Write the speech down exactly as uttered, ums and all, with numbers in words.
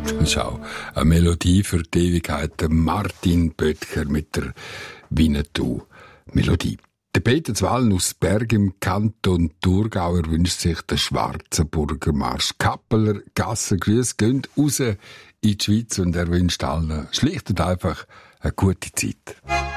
Das ist auch eine Melodie für die Ewigkeit. Der Martin Böttcher mit der Winnetou-Melodie. Der Peter Zwallen aus Berg im Kanton Thurgau wünscht sich den Schwarzenburger Marsch. Kappeler Gassengrüße gehen raus in die Schweiz und er wünscht allen schlicht und einfach eine gute Zeit.